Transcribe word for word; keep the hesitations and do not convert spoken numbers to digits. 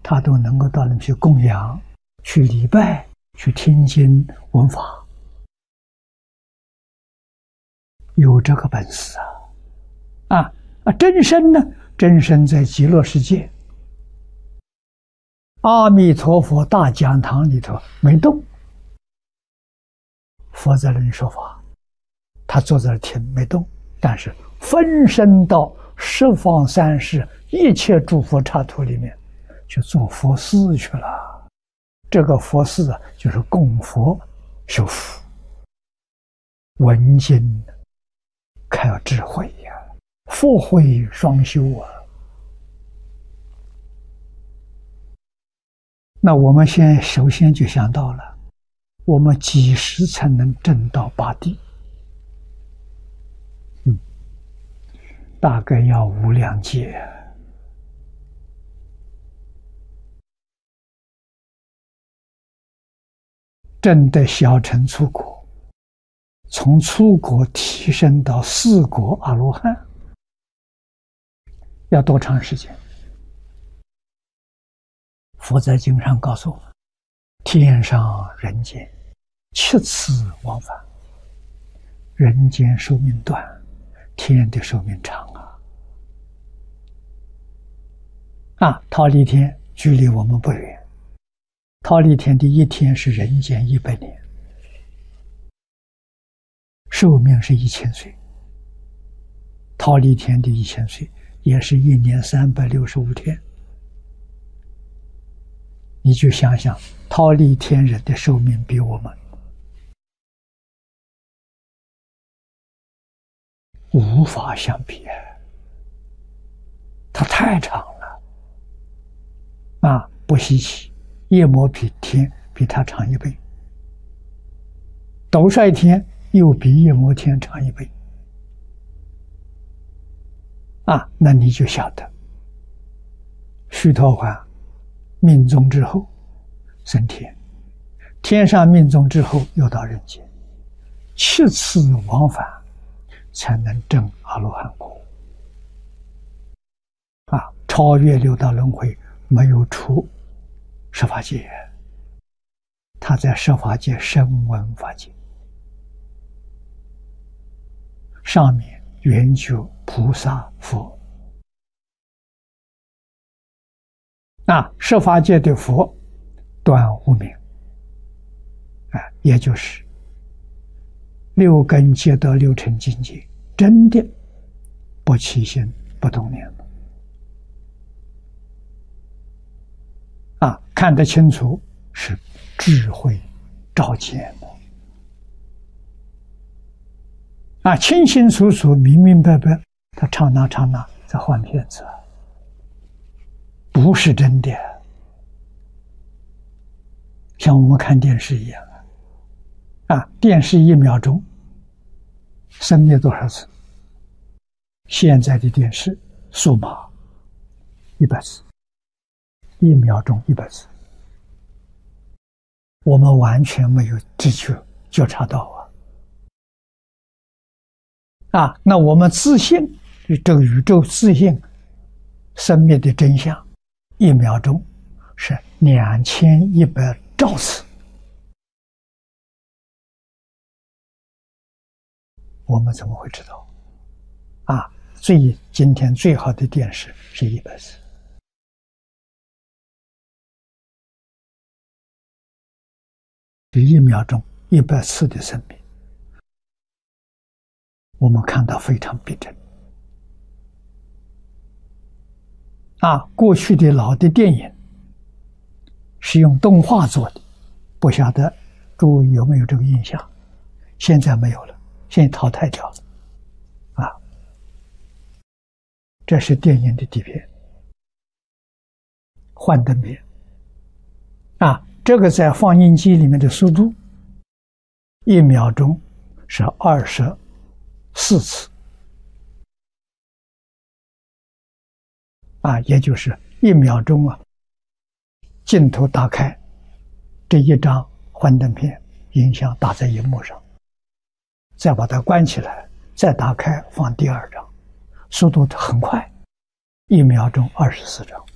他都能够到那去供养、去礼拜、去听经闻法，有这个本事啊！啊啊！真身呢？真身在极乐世界，阿弥陀佛大讲堂里头没动，佛在那里说法，他坐在那听没动，但是分身到十方三世一切诸佛刹土里面去做佛事去了。这个佛事啊，就是供佛修福、闻经、开智慧呀、啊，佛慧双修啊。那我们现在首先就想到了，我们几时才能证到八地？嗯，大概要无量劫。证得小乘初果，从初果提升到四果阿罗汉，要多长时间？佛在经上告诉我们：天上人间，七次往返。人间寿命短，天的寿命长啊！啊，忉利天距离我们不远。忉利天的一天是人间一百年，寿命是一千岁。忉利天的一千岁也是一年三百六十五天。你就想想，忉利天人的寿命比我们无法相比，它太长了啊，不稀奇。夜摩比天比它长一倍，斗率天又比夜摩天长一倍啊！那你就晓得，须陀洹命终之后升天，天上命终之后又到人间，七次往返才能证阿罗汉果啊！超越六道轮回，没有出十法界，他在十法界声闻法界，上面圆觉菩萨佛。那十法界的佛断无明，啊，也就是六根皆得六尘境界，真的不起心不动念了。啊，看得清楚是智慧照见的，啊，清清楚楚、明明白白，他刹那刹那在换片子，不是真的，像我们看电视一样啊，啊，电视一秒钟生灭多少次？现在的电视数码一百次。一秒钟一百次，我们完全没有知觉觉察到啊！啊，那我们自信这个宇宙自信生灭的真相，一秒钟是两千一百兆次，我们怎么会知道？啊，最今天最好的电视是一百次。一秒钟一百次的生命，我们看到非常逼真啊！过去的老的电影是用动画做的，不晓得诸位有没有这个印象？现在没有了，现在淘汰掉了啊！这是电影的底片，幻灯片啊！这个在放映机里面的速度，一秒钟是二十四次，啊，也就是一秒钟啊，镜头打开，这一张幻灯片影像打在荧幕上，再把它关起来，再打开放第二张，速度很快，一秒钟二十四张。